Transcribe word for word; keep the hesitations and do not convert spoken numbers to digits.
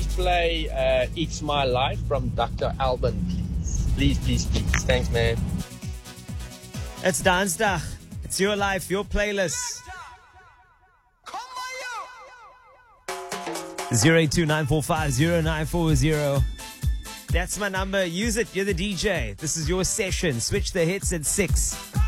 play uh, It's My Life from Doctor Alban, please. Please, please, please. Thanks, man. It's Dansdag. It's your life, your playlist. zero eight two nine four five zero nine four zero. That's my number. Use it. You're the D J. This is your session. Switch the hits at six.